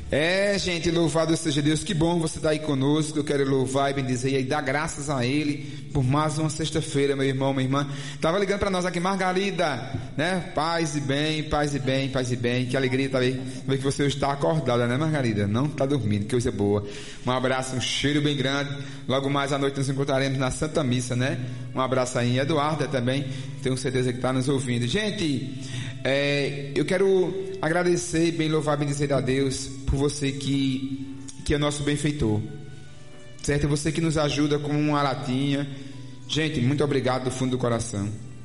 Gente, louvado seja Deus, que bom você estar aí conosco. Eu quero louvar e bendizer e dar graças a Ele por mais uma sexta-feira, meu irmão, minha irmã. Tava ligando para nós aqui, Margarida, né? Paz e bem, paz e bem, paz e bem. Que alegria tá aí, ver que você está acordada, né, Margarida? Não está dormindo, que coisa boa. Um abraço, um cheiro bem grande. Logo mais à noite nos encontraremos na Santa Missa, né? Um abraço aí em Eduarda também, tenho certeza que está nos ouvindo. Gente, eu quero agradecer e bem louvar e bendizer a Deus por você que é nosso benfeitor, certo? Você que nos ajuda com uma latinha. Gente, muito obrigado do fundo do coração.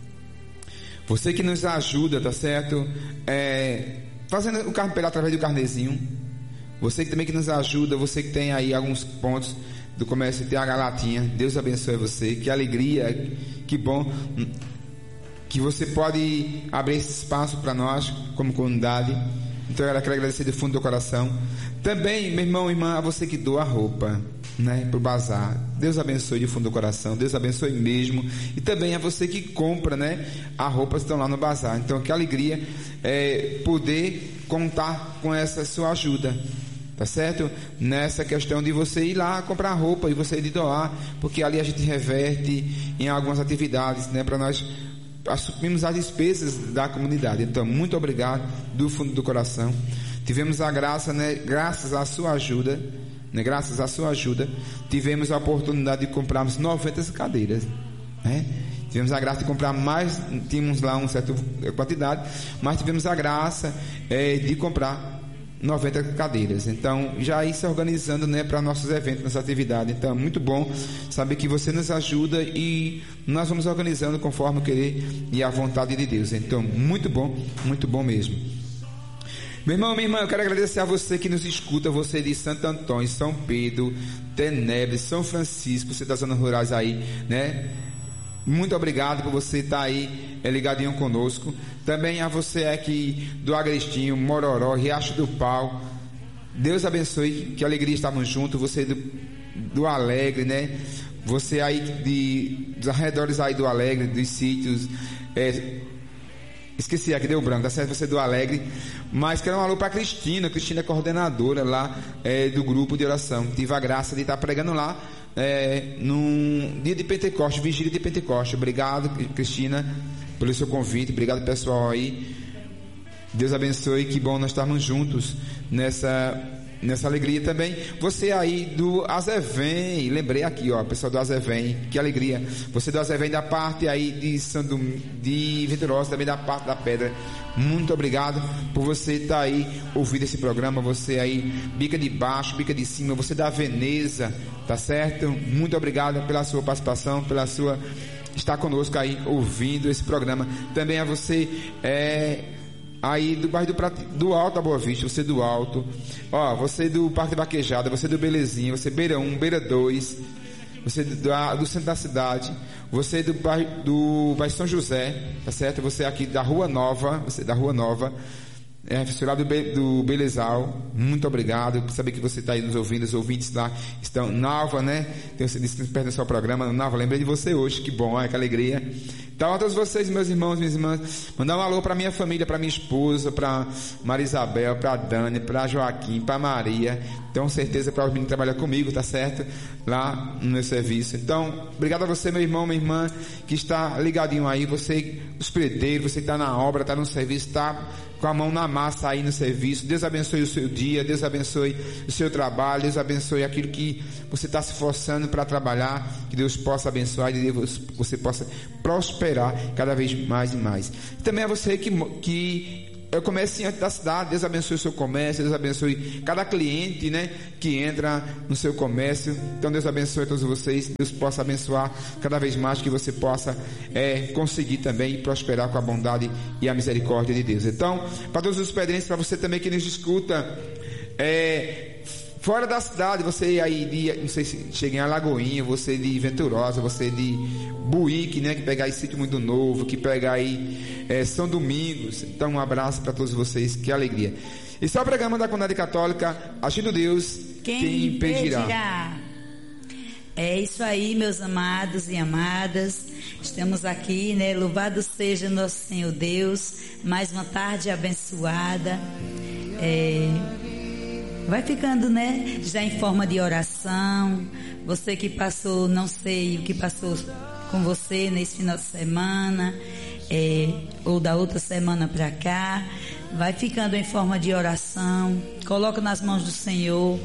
Você que nos ajuda, tá certo? Fazendo o carro através do carnezinho. Você que também que nos ajuda, você que tem aí alguns pontos do comércio, tem a latinha. Deus abençoe você, que alegria, que bom que você pode abrir esse espaço para nós como comunidade. Então eu quero agradecer do fundo do coração. Também, meu irmão e irmã, a você que doa a roupa, né, pro bazar. Deus abençoe do fundo do coração, Deus abençoe mesmo. E também a você que compra, né, as roupas que estão lá no bazar. Então que alegria poder contar com essa sua ajuda, tá certo? Nessa questão de você ir lá comprar roupa e você ir doar, porque ali a gente reverte em algumas atividades, né, para nós assumimos as despesas da comunidade. Então, muito obrigado do fundo do coração. Tivemos a graça, né, graças à sua ajuda, né, graças à sua ajuda, tivemos a oportunidade de comprarmos 90 cadeiras, né? Tivemos a graça de comprar mais, tínhamos lá uma certa quantidade, mas tivemos a graça de comprar 90 cadeiras. Então, já ir se organizando, né, para nossos eventos, nossa atividade. Então, muito bom saber que você nos ajuda e nós vamos organizando conforme o querer e a vontade de Deus. Então, muito bom mesmo. Meu irmão, minha irmã, eu quero agradecer a você que nos escuta, você de Santo Antônio, São Pedro, Tenebres, São Francisco, você das zonas rurais aí, né? Muito obrigado por você estar aí ligadinho conosco. Também a você aqui do Agrestinho, Mororó, Riacho do Pau. Deus abençoe, que alegria estarmos juntos. Você do Alegre, né? Você aí dos arredores aí do Alegre, dos sítios. Esqueci aqui, deu branco, tá certo? Você do Alegre. Mas quero um alô para Cristina. Cristina é coordenadora lá do grupo de oração. Tive a graça de estar pregando lá num dia de Pentecostes, vigília de Pentecostes. Obrigado, Cristina, pelo seu convite. Obrigado, pessoal aí. Deus abençoe, que bom nós estarmos juntos nessa alegria também. Você aí do Azevém, lembrei aqui, ó, pessoal do Azevém, que alegria. Você do Azevém da parte aí de Venturosa, também da parte da Pedra. Muito obrigado por você estar aí ouvindo esse programa. Você aí, Bica de Baixo, Bica de Cima, você da Veneza, tá certo? Muito obrigado pela sua participação, pela sua estar conosco aí ouvindo esse programa. Também a você aí do bairro do Alto da Boa Vista, você do Alto, ó, você do Parque da Vaquejada, você do Belezinha, você Beira 1, Beira 2, você do centro da cidade, você do bairro São José, tá certo? Você aqui da Rua Nova, você da Rua Nova, você lá do Belezal, muito obrigado por saber que você está aí nos ouvindo. Os ouvintes lá estão, Nalva, né? Tem você disse que perde o programa, Nalva, lembrei de você hoje, que bom, que alegria. Então, a todos vocês, meus irmãos, minhas irmãs, mandar um alô para minha família, para minha esposa, para Maria Isabel, para Dani, para Joaquim, para Maria. Tenho certeza para os meninos que trabalham comigo, tá certo? Lá no meu serviço. Então, obrigado a você, meu irmão, minha irmã, que está ligadinho aí, você, os predeiros, você que está na obra, está no serviço, está com a mão na massa aí no serviço. Deus abençoe o seu dia, Deus abençoe o seu trabalho, Deus abençoe aquilo que você está se esforçando para trabalhar, que Deus possa abençoar e você possa prosperar cada vez mais e mais. Também é você que é o comerciante da cidade. Deus abençoe o seu comércio, Deus abençoe cada cliente, né, que entra no seu comércio. Então Deus abençoe a todos vocês, Deus possa abençoar cada vez mais, que você possa conseguir também prosperar com a bondade e a misericórdia de Deus. Então, para todos os pedrenses, para você também que nos escuta fora da cidade, você aí não sei se chega em Alagoinha, você de Venturosa, você de Buíque, né, que pega aí Sítio Muito Novo, que pega aí São Domingos. Então um abraço para todos vocês, que alegria. Esse é o programa da Comunidade Católica, agindo Deus, quem impedirá? É isso aí, meus amados e amadas. Estamos aqui, né? Louvado seja nosso Senhor Deus. Mais uma tarde abençoada. vai ficando, né, já em forma de oração. Você que passou, não sei o que passou com você nesse final de semana, ou da outra semana para cá, vai ficando em forma de oração, coloca nas mãos do Senhor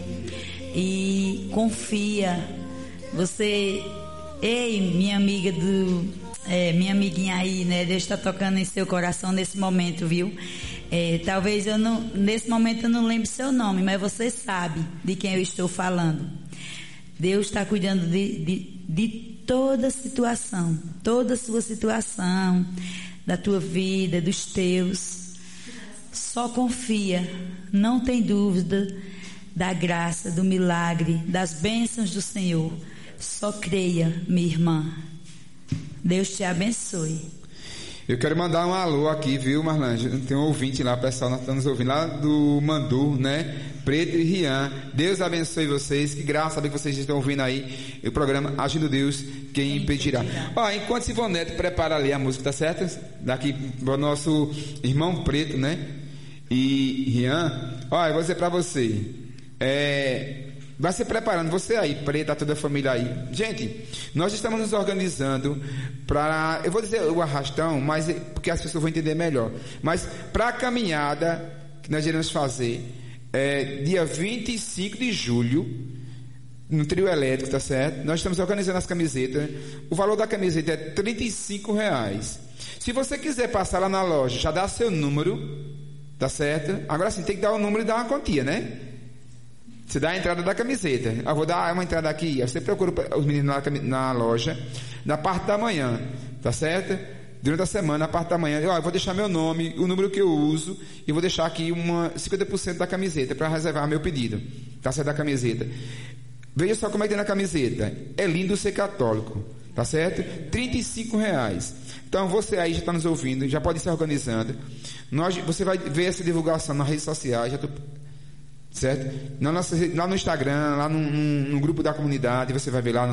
e confia. Você, ei, minha amiga minha amiguinha aí, né? Deus está tocando em seu coração nesse momento, viu? Talvez nesse momento eu não lembre seu nome, mas você sabe de quem eu estou falando. Deus está cuidando de toda situação, toda a sua situação, da tua vida, dos teus. Só confia, não tem dúvida da graça, do milagre, das bênçãos do Senhor. Só creia, minha irmã. Deus te abençoe. Eu quero mandar um alô aqui, viu, Marlange? Tem um ouvinte lá, pessoal, nós estamos ouvindo lá do Mandu, né? Preto e Rian. Deus abençoe vocês. Que graça saber que vocês estão ouvindo aí o programa Agindo Deus, quem impedirá. Enquanto Sivonete prepara ali a música, tá certo? Daqui para o nosso irmão Preto, né? E Rian. Eu vou dizer para você. Vai se preparando, você aí, Preta, toda a família aí. Gente, nós estamos nos organizando para, eu vou dizer o arrastão, mas porque as pessoas vão entender melhor. Mas para a caminhada que nós iremos fazer, dia 25 de julho, no trio elétrico, tá certo? Nós estamos organizando as camisetas. O valor da camiseta é R$35. Se você quiser passar lá na loja, já dá seu número, tá certo? Agora sim, tem que dar o número e dar uma quantia, né? Você dá a entrada da camiseta. Eu vou dar uma entrada aqui. Você procura os meninos na loja, na parte da manhã, tá certo? Durante a semana, na parte da manhã, eu vou deixar meu nome, o número que eu uso, e vou deixar aqui 50% da camiseta para reservar meu pedido, tá certo? Da camiseta. Veja só como é que tem na camiseta. É lindo ser católico, tá certo? R$35. Então você aí já está nos ouvindo, já pode ir se organizando. Você vai ver essa divulgação nas redes sociais, certo? Lá no Instagram, lá no grupo da comunidade, você vai ver lá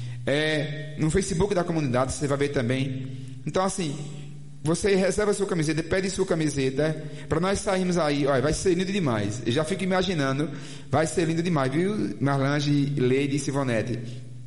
no Facebook da comunidade, você vai ver também. Então assim, você reserva a sua camiseta, pede sua camiseta para nós sairmos aí. Vai ser lindo demais. Eu já fico imaginando, vai ser lindo demais, viu, Marlange, Leide e Sivonete?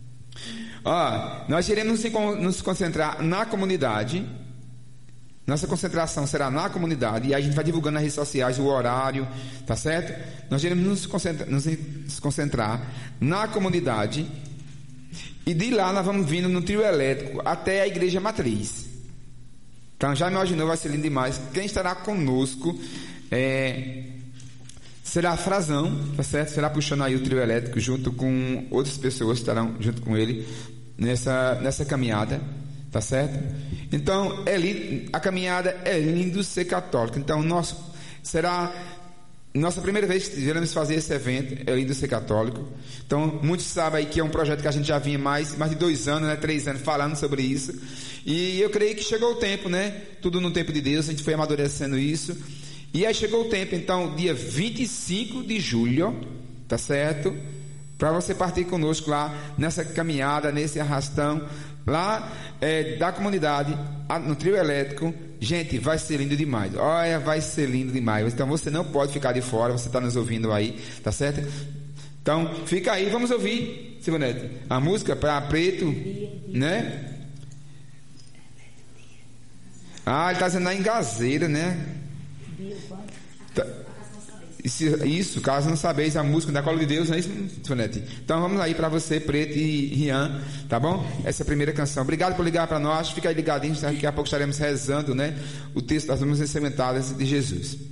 Nós iremos nos concentrar na comunidade. Nossa concentração será na comunidade, e aí a gente vai divulgando nas redes sociais o horário, tá certo? Nós iremos nos concentrar na comunidade, e de lá nós vamos vindo no trio elétrico até a igreja matriz. Então já imaginou, vai ser lindo demais. Quem estará conosco será Frazão, tá certo? Será puxando aí o trio elétrico junto com outras pessoas que estarão junto com ele nessa caminhada. Tá certo? Então, a caminhada é lindo ser católico. Então, será nossa primeira vez que iremos fazer esse evento, é lindo ser católico. Então, muitos sabem aí que é um projeto que a gente já vinha mais de 2 anos, né, 3 anos falando sobre isso. E eu creio que chegou o tempo, né? Tudo no tempo de Deus, a gente foi amadurecendo isso. E aí chegou o tempo, então, dia 25 de julho, tá certo? Para você partir conosco lá nessa caminhada, nesse arrastão lá da comunidade, no trio elétrico. Gente, vai ser lindo demais. Olha, vai ser lindo demais. Então você não pode ficar de fora, você está nos ouvindo aí, tá certo? Então fica aí, vamos ouvir, Sivonete, a música para Preto, né? Ele está dizendo na Engazeira, né? Isso, caso não sabeis a música da Cola de Deus, não é isso, Sivonete? Então vamos aí para você, Preto e Rian, tá bom? Essa é a primeira canção. Obrigado por ligar para nós, fica aí ligadinho, daqui a pouco estaremos rezando, né? O texto das músicas sementadas de Jesus.